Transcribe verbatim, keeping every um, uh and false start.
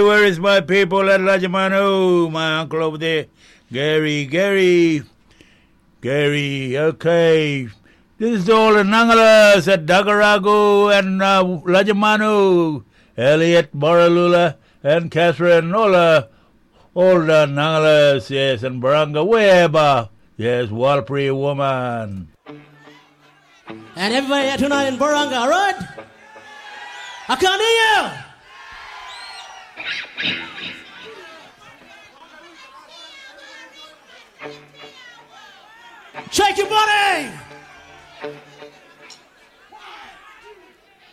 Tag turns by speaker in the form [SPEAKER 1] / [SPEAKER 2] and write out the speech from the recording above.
[SPEAKER 1] where is my people at Lajamano? My uncle over there. Gary, Gary. Gary, okay. This is all the Nangalas at Dagarago and uh, Lajamano. Elliot, Boralula, and Catherine, all the, all the Nangalas, yes, and Baranga, wherever. Yes, Walpri woman.
[SPEAKER 2] And everybody here tonight in Baranga, all right? I can't hear you.